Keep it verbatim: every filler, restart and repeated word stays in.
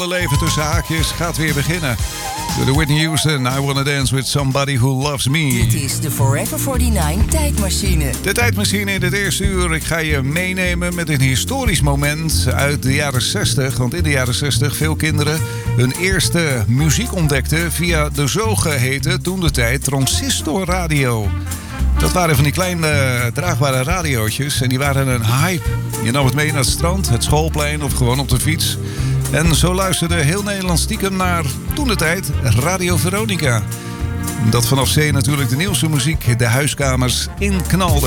normale leven tussen haakjes gaat weer beginnen. Door de Whitney Houston, I Wanna Dance With Somebody Who Loves Me. Dit is de Forever eenenveertig tijdmachine. De tijdmachine in het eerste uur. Ik ga je meenemen met een historisch moment uit de jaren zestig. Want in de jaren zestig veel kinderen hun eerste muziek ontdekten via de zogeheten, toen de tijd, transistorradio. Dat waren van die kleine draagbare radiootjes en die waren een hype. Je nam het mee naar het strand, het schoolplein of gewoon op de fiets. En zo luisterde heel Nederland stiekem naar, toen de tijd, Radio Veronica. Dat vanaf zee natuurlijk de nieuwste muziek de huiskamers inknalde.